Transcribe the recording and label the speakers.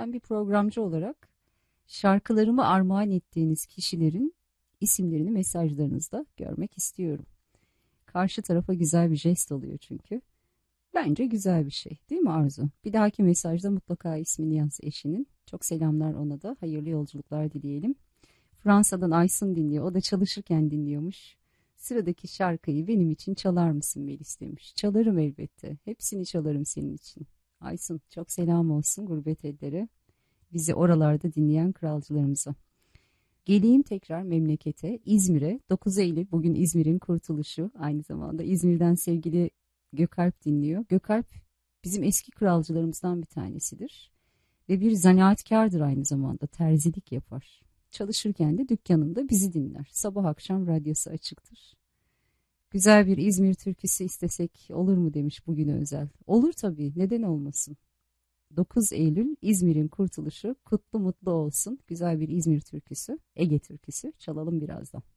Speaker 1: Ben bir programcı olarak şarkılarımı armağan ettiğiniz kişilerin isimlerini mesajlarınızda görmek istiyorum. Karşı tarafa güzel bir jest oluyor çünkü. Bence güzel bir şey, değil mi Arzu? Bir dahaki mesajda mutlaka ismini yaz eşinin. Çok selamlar ona da. Hayırlı yolculuklar dileyelim. Fransa'dan Aysun dinliyor. O da çalışırken dinliyormuş. Sıradaki şarkıyı benim için çalar mısın Melis demiş. Çalarım elbette. Hepsini çalarım senin için. Aysun çok selam olsun gurbet ellere. Bizi oralarda dinleyen kralcılarımıza. Geleyim tekrar memlekete, İzmir'e. 9 Eylül bugün İzmir'in kurtuluşu. Aynı zamanda İzmir'den sevgili Gökalp dinliyor. Gökalp bizim eski kralcılarımızdan bir tanesidir. Ve bir zanaatkardır aynı zamanda. Terzilik yapar. Çalışırken de dükkanında bizi dinler. Sabah akşam radyosu açıktır. Güzel bir İzmir türküsü istesek olur mu demiş bugüne özel. Olur tabii, neden olmasın. 9 Eylül İzmir'in kurtuluşu kutlu mutlu olsun. Güzel bir İzmir türküsü, Ege türküsü çalalım birazdan.